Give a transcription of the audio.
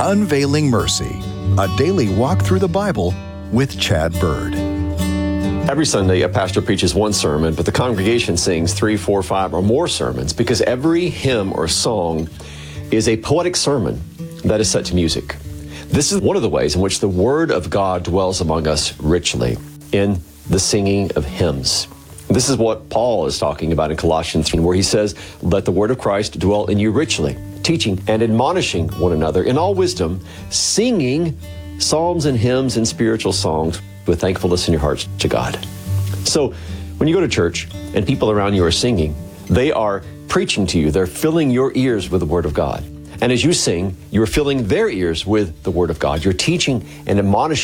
Unveiling Mercy, a daily walk through the Bible with Chad Bird. Every Sunday, a pastor preaches one sermon, but the congregation sings 3, 4, 5, or more sermons because every hymn or song is a poetic sermon that is set to music. This is one of the ways in which the Word of God dwells among us richly, in the singing of hymns. This is what Paul is talking about in Colossians 3, where he says, "Let the word of Christ dwell in you richly, teaching and admonishing one another in all wisdom, singing psalms and hymns and spiritual songs with thankfulness in your hearts to God." So when you go to church and people around you are singing, they are preaching to you. They're filling your ears with the Word of God. And as you sing, you're filling their ears with the Word of God. You're teaching and admonishing